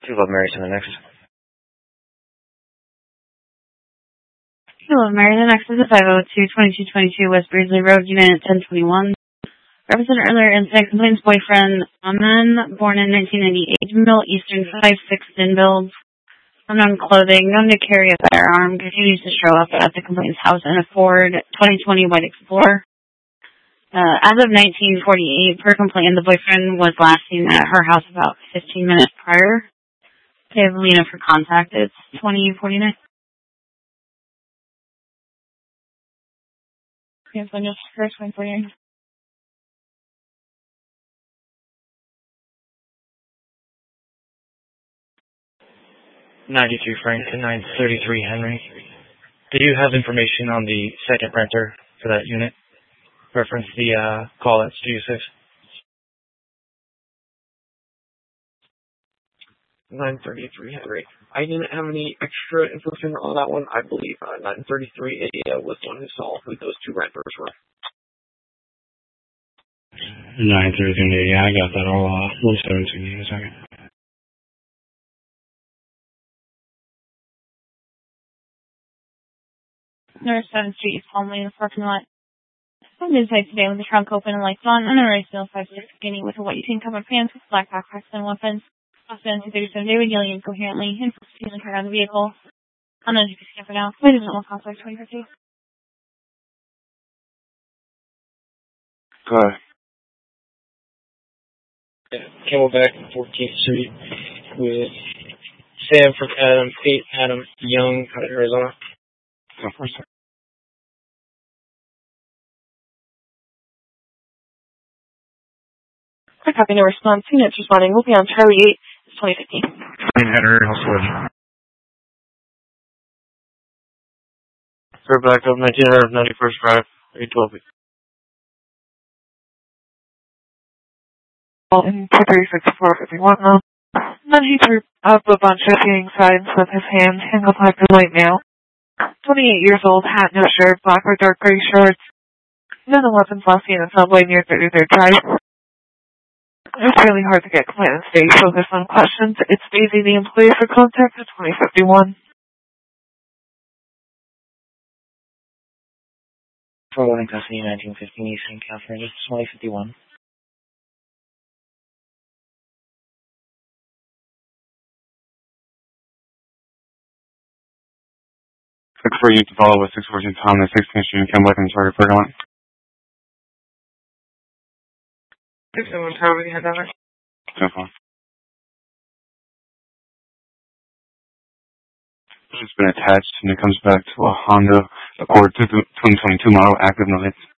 Love Mary to the next. Hello, Mary. The next is a 502-2222 West Beardsley Road, Unit 1021. Represented earlier incident complaints boyfriend, Amen, born in 1998, Middle Eastern, 5'6", thin build, unknown clothing, known to carry a firearm, continues to show up at the complainant's house in a Ford 2020 White Explorer. As of 1948, per complaint, the boyfriend was last seen at her house about 15 minutes prior. They have Lena for contact. It's 2049. Yes, I'm just first 2049. '93 Frank to 933 Henry. Do you have information on the second renter for that unit? Reference the call at Studio 6. 933 Henry. I didn't have any extra information on that one. I believe 933 was the one who saw who those two renters were. 933, yeah, I got that all off. We'll start in a second. North 7th Street, Palmley, in the parking lot. At midnight today with the trunk open and lights on, unarranged male 5'6", skinny with a white tank top and pants with black backpacks and weapons. Austin 237 David yelling incoherently and stealing her out of the vehicle. Unknown who can stand for now. Wait a minute, we'll contact 2050. Go ahead. Camelback, 14th Street, with Sanford Adam, 8 Adam Young, Arizona. Go first. We're copying a response. Units responding. We'll be on Charlie 8, 2050. Header, Housewood. Third back up, 1900 91st Drive, 812. In 236-451 now. Then he threw up a bunch of feeding signs with his hand, handled like a light male. 28 years old, hat, no shirt, black or dark gray shorts. None of the weapons last seen in subway near 33rd Drive. It's really hard to get client and stay focused on questions. It's Daisy, the employee, for contact at 2051. For one in custody, 1915 Eastern California, 2051. Look for you to follow with 614 Thomas, 16th Street, Camelback, and Charlie Parking Lot. 671 Tower, we had that right? No problem. It's been attached and it comes back to a Honda Accord 2022 model, active no hits.